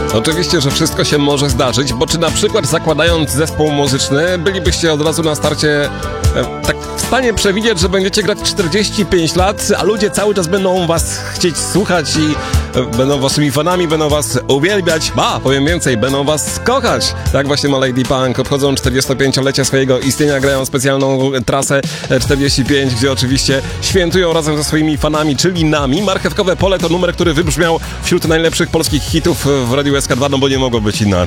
Oczywiście, że wszystko się może zdarzyć, bo czy na przykład zakładając zespół muzyczny, bylibyście od razu na starcie tak w stanie przewidzieć, że będziecie grać 45 lat, a ludzie cały czas będą was chcieć słuchać i będą waszymi fanami, będą was uwielbiać, powiem więcej, będą was kochać. Tak właśnie ma Lady Punk, obchodzą 45-lecie swojego istnienia, grają specjalną trasę 45, gdzie oczywiście świętują razem ze swoimi fanami, czyli nami. Marchewkowe Pole to numer, który wybrzmiał wśród najlepszych polskich hitów w Radiu SK2, no bo nie mogło być inaczej.